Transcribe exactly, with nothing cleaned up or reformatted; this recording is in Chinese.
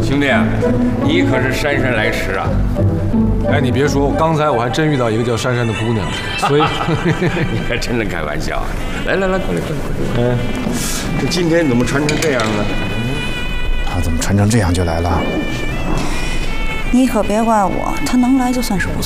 兄弟啊，你可是姗姗来迟啊！ 哎，你别说，刚才我还真遇到一个叫珊珊的姑娘，所以你还真能开玩笑。来来来，过来过来过来。嗯，这今天怎么穿成这样呢？ 他怎么穿成这样就来了？ 你可别怪我，他能来就算是不错。